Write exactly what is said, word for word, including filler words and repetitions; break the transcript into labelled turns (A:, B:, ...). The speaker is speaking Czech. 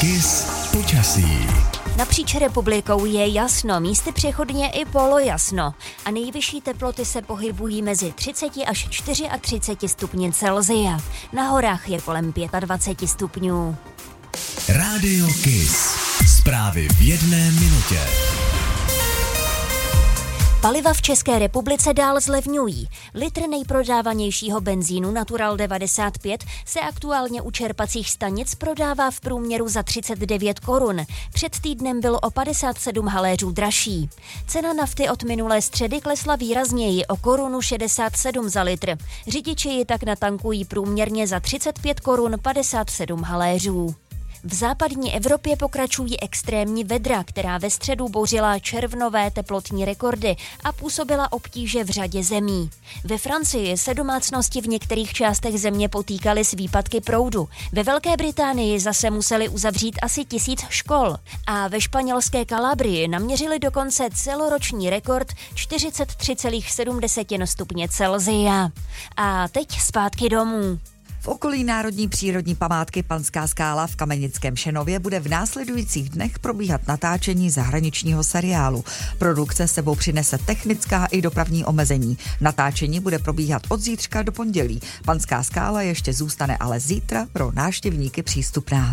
A: KIS počasí.
B: Napříč republikou je jasno, místy přechodně i polojasno a nejvyšší teploty se pohybují mezi třicet až třicet čtyři stupni Celsia. Na horách je kolem dvacet pět stupňů.
A: Rádio KIS. Zprávy v jedné minutě.
B: Paliva v České republice dál zlevňují. Litr nejprodávanějšího benzínu Natural devadesát pět se aktuálně u čerpacích stanic prodává v průměru za třicet devět korun. Před týdnem byl o padesát sedm haléřů dražší. Cena nafty od minulé středy klesla výrazněji o korunu šedesát sedm za litr. Řidiči ji tak natankují průměrně za třicet pět korun padesát sedm haléřů. V západní Evropě pokračují extrémní vedra, která ve středu bouřila červnové teplotní rekordy a působila obtíže v řadě zemí. Ve Francii se domácnosti v některých částech země potýkaly s výpadky proudu. Ve Velké Británii zase museli uzavřít asi tisíc škol. A ve španělské Kalabrii naměřili dokonce celoroční rekord čtyřicet tři celá sedm stupně Celsia. A teď zpátky domů.
C: V okolí národní přírodní památky Panská skála v Kamenickém Šenově bude v následujících dnech probíhat natáčení zahraničního seriálu. Produkce sebou přinese technická i dopravní omezení. Natáčení bude probíhat od zítřka do pondělí. Panská skála ještě zůstane ale zítra pro návštěvníky přístupná.